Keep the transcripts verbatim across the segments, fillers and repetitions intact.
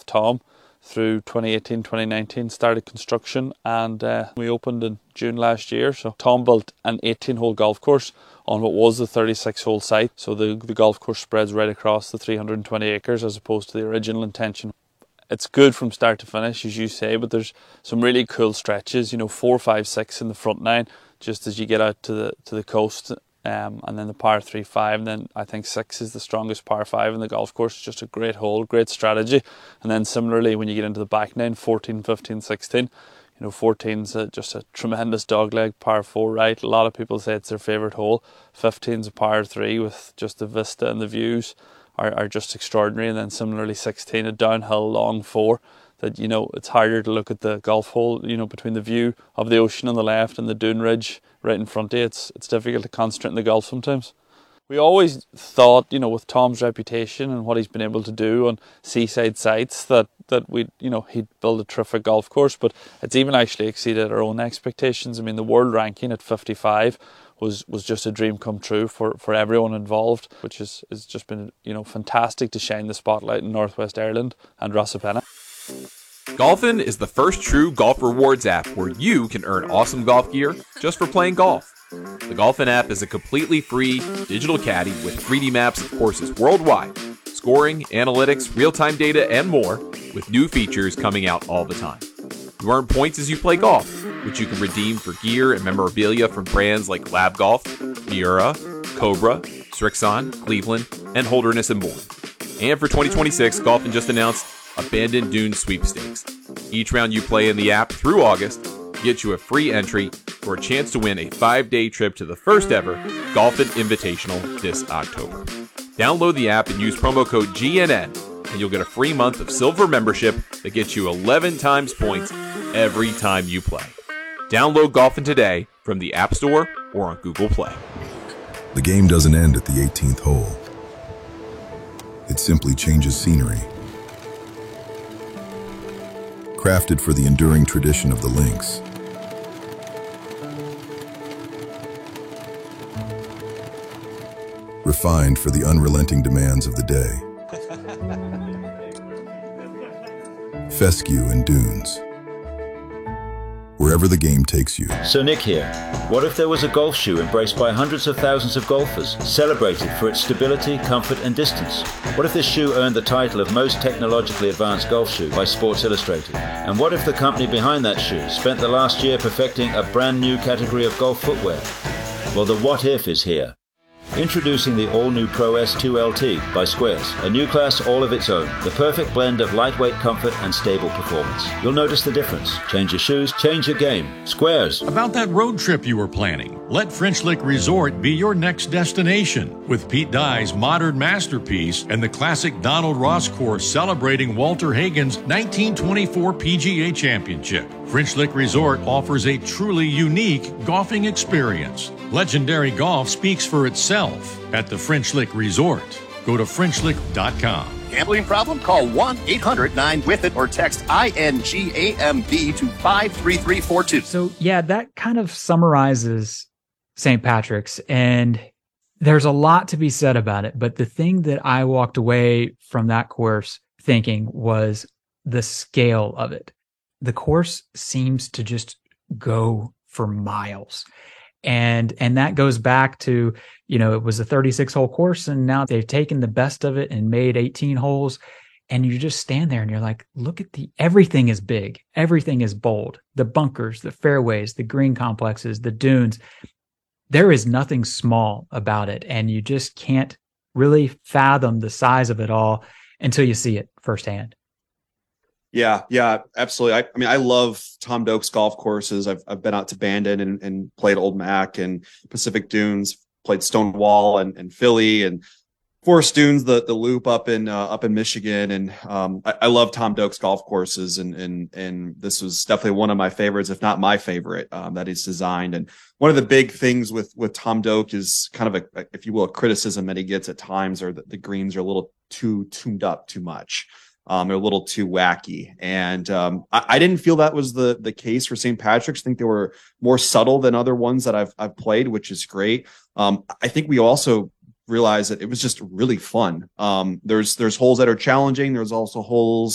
Tom through twenty eighteen, twenty nineteen, started construction, and uh, we opened in June last year. So Tom built an eighteen hole golf course on what was the thirty-six hole site. So the, the golf course spreads right across the three hundred twenty acres as opposed to the original intention. It's good from start to finish, as you say, but there's some really cool stretches, you know, four, five, six in the front nine, just as you get out to the to the coast, um, and then the par three, five, and then I think six is the strongest par five in the golf course. It's just a great hole, great strategy. And then similarly, when you get into the back nine, fourteen, fifteen, sixteen, you know, fourteen's a, just a tremendous dogleg par four, right? A lot of people say it's their favourite hole. fifteen's a par three with just the vista and the views are, are just extraordinary. And then similarly, sixteen, a downhill long four that, you know, it's harder to look at the golf hole, you know, between the view of the ocean on the left and the dune ridge right in front of you. It's, it's difficult to concentrate in the golf sometimes. We always thought, you know, with Tom's reputation and what he's been able to do on seaside sites, that, that we'd, you know, he'd build a terrific golf course, but it's even actually exceeded our own expectations. I mean, the world ranking at fifty-five was, was just a dream come true for, for everyone involved, which is, has just been, you know, fantastic to shine the spotlight in Northwest Ireland and Rosapenna. Golfin is the first true golf rewards app where you can earn awesome golf gear just for playing golf. The Golfin app is a completely free digital caddy with three D maps of courses worldwide, scoring, analytics, real-time data, and more, with new features coming out all the time. You earn points as you play golf, which you can redeem for gear and memorabilia from brands like Lab Golf, Miura, Cobra, Strixon, Cleveland, and Holderness and more. And for twenty twenty-six, Golfin just announced Abandoned Dunes Sweepstakes. Each round you play in the app through August gets you a free entry for a chance to win a five-day trip to the first ever Golfin Invitational this October. Download the app and use promo code G N N, and you'll get a free month of silver membership that gets you eleven times points every time you play. Download Golfin today from the App Store or on Google Play. The game doesn't end at the eighteenth hole. It simply changes scenery. Crafted for the enduring tradition of the links. Refined for the unrelenting demands of the day. Fescue and Dunes. Wherever the game takes you. So Nick here. What if there was a golf shoe embraced by hundreds of thousands of golfers, celebrated for its stability, comfort and distance? What if this shoe earned the title of most technologically advanced golf shoe by Sports Illustrated? And what if the company behind that shoe spent the last year perfecting a brand new category of golf footwear? Well, the what if is here. Introducing the all-new Pro S two L T by Squares, a new class all of its own, the perfect blend of lightweight comfort and stable performance. You'll notice the difference. Change your shoes, change your game. Squares. About that road trip you were planning, let French Lick Resort be your next destination. With Pete Dye's modern masterpiece and the classic Donald Ross course celebrating Walter Hagen's nineteen twenty-four P G A Championship, French Lick Resort offers a truly unique golfing experience. Legendary golf speaks for itself at the French Lick Resort. Go to French Lick dot com. Gambling problem? Call one eight hundred nine with it or text I N G A M B to five three three four two. So yeah, that kind of summarizes Saint Patrick's, and there's a lot to be said about it. But the thing that I walked away from that course thinking was the scale of it. The course seems to just go for miles. And, and that goes back to, you know, it was a thirty-six hole course and now they've taken the best of it and made eighteen holes. And you just stand there and you're like, look at the, everything is big. Everything is bold. The bunkers, the fairways, the green complexes, the dunes. There is nothing small about it. And you just can't really fathom the size of it all until you see it firsthand. Yeah, yeah, absolutely. I, I mean, I love Tom Doak's golf courses. I've I've been out to Bandon and, and played Old Mac and Pacific Dunes, played Stonewall and, and Philly and Forest Dunes, the the Loop up in uh, up in Michigan, and um, I, I love Tom Doak's golf courses, and and and this was definitely one of my favorites, if not my favorite, um, that he's designed. And one of the big things with with Tom Doak is kind of a, if you will, a criticism that he gets at times, are that the greens are a little too tuned up too much. Um, they're a little too wacky. And um, I, I didn't feel that was the the case for Saint Patrick's. I think they were more subtle than other ones that I've I've played, which is great. Um, I think we also realized that it was just really fun. Um, there's there's holes that are challenging. There's also holes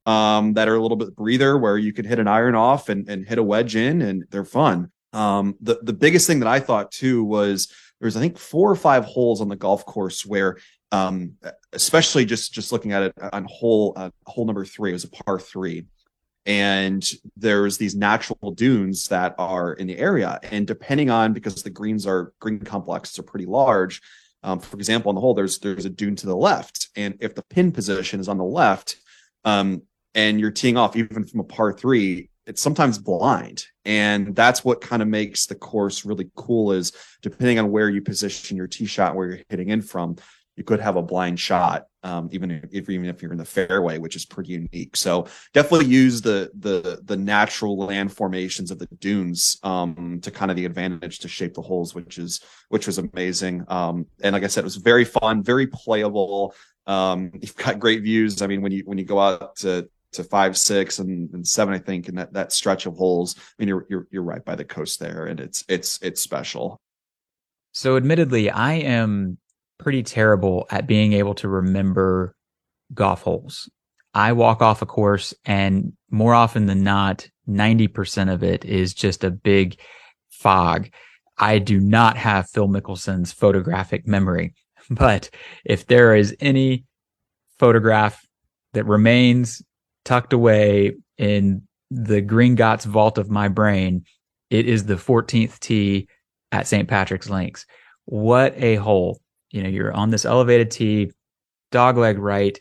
um, that are a little bit breather where you could hit an iron off and, and hit a wedge in, and they're fun. Um, the, the biggest thing that I thought too was there's, I think, four or five holes on the golf course where, um, especially just, just looking at it on hole, uh, hole number three, it was a par three. And there's these natural dunes that are in the area. And depending on, because the greens are green complexes are pretty large. Um, for example, on the hole, there's, there's a dune to the left. And if the pin position is on the left, um, and you're teeing off even from a par three, it's sometimes blind. And that's what kind of makes the course really cool, is depending on where you position your tee shot, where you're hitting in from, you could have a blind shot, um, even if even if you're in the fairway, which is pretty unique. So definitely use the the the natural land formations of the dunes um, to kind of the advantage to shape the holes, which is which was amazing. Um, and like I said, it was very fun, very playable. Um, you've got great views. I mean, when you when you go out to to five, six, and, and seven, I think, and that that stretch of holes, I mean, you're you're you're right by the coast there, and it's it's it's special. So, admittedly, I am pretty terrible at being able to remember golf holes. I walk off a course, and more often than not, ninety percent of it is just a big fog. I do not have Phil Mickelson's photographic memory, but if there is any photograph that remains tucked away in the Gringotts vault of my brain, it is the fourteenth tee at Saint Patrick's Links. What a hole. You know, you're on this elevated tee, dogleg right.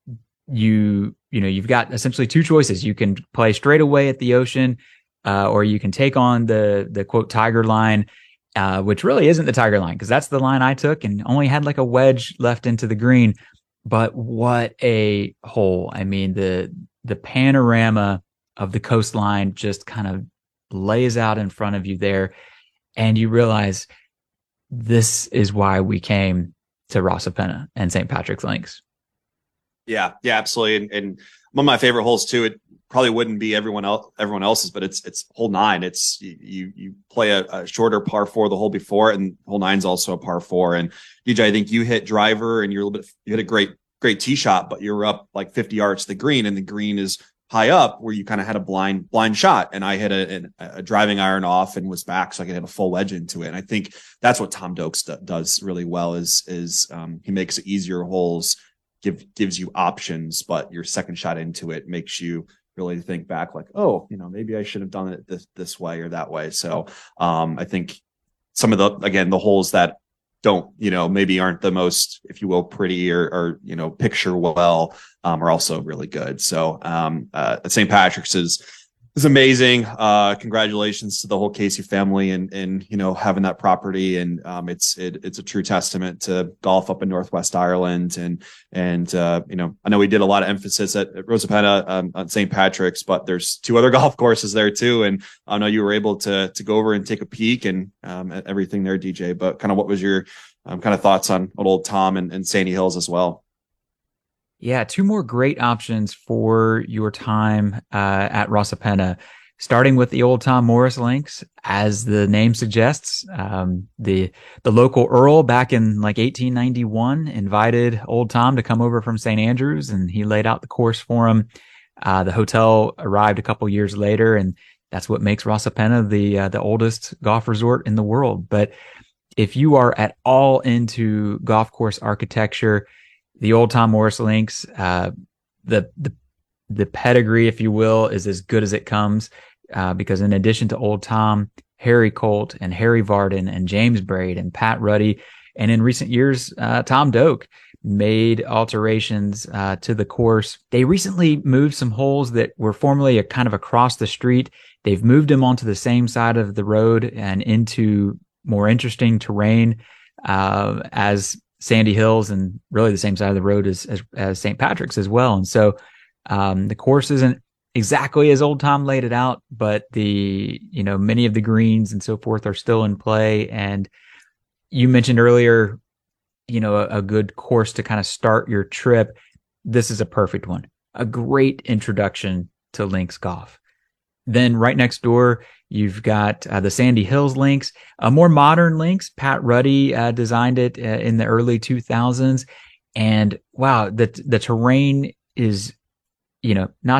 You, you know, you've got essentially two choices. You can play straight away at the ocean, uh, or you can take on the, the quote, tiger line, uh, which really isn't the tiger line, because that's the line I took and only had like a wedge left into the green. But what a hole. I mean, the, the panorama of the coastline just kind of lays out in front of you there. And you realize this is why we came to Ras Al Pena and Saint Patrick's Links. Yeah, yeah, absolutely. And, and one of my favorite holes too, it probably wouldn't be everyone else, everyone else's, but it's, it's hole nine. It's you, you play a, a shorter par four the hole before, and hole nine's also a par four. And D J, I think you hit driver and you're a little bit, you hit a great, great tee shot, but you're up like fifty yards to the green, and the green is high up where you kind of had a blind, blind shot. And I hit a, a, a driving iron off and was back, so I could hit a full wedge into it. And I think that's what Tom Doakes d- does really well is, is, um, he makes it easier holes, give, gives you options, but your second shot into it makes you really think back like, oh, you know, maybe I should have done it this, this way or that way. So, um, I think some of the, again, the holes that don't, you know, maybe aren't the most, if you will, pretty or, or, you know, picture well, um, are also really good. So, um, uh, Saint Patrick's is, is amazing. Uh, congratulations to the whole Casey family and, and, you know, having that property. And, um, it's, it, it's a true testament to golf up in Northwest Ireland. And, and, uh, you know, I know we did a lot of emphasis at, at Ras Al Pena, um, on Saint Patrick's, but there's two other golf courses there too. And I know you were able to, to go over and take a peek and, um, at everything there, D J, but kind of what was your, um, kind of thoughts on old Tom and, and Sandy Hills as well? Yeah, two more great options for your time uh, at Ras Al Pena, starting with the Old Tom Morris Links. As the name suggests, um, the the local Earl back in like eighteen ninety-one invited Old Tom to come over from Saint Andrews, and he laid out the course for him. Uh, the hotel arrived a couple years later, and that's what makes Ras Al Pena the uh, the oldest golf resort in the world. But if you are at all into golf course architecture, the Old Tom Morris Links, uh, the, the, the pedigree, if you will, is as good as it comes, uh, because in addition to Old Tom, Harry Colt and Harry Varden and James Braid and Pat Ruddy, and in recent years, uh, Tom Doak made alterations, uh, to the course. They recently moved some holes that were formerly a kind of across the street. They've moved them onto the same side of the road and into more interesting terrain, uh, as Sandy Hills, and really the same side of the road as, as, as Saint Patrick's as well. And so, um, the course isn't exactly as Old Tom laid it out, but the, you know, many of the greens and so forth are still in play. And you mentioned earlier, you know, a, a good course to kind of start your trip. This is a perfect one, a great introduction to links golf. Then right next door, you've got uh, the Sandy Hills Links, a more modern links. Pat Ruddy uh, designed it uh, in the early two thousands. And wow, the, the terrain is you know, not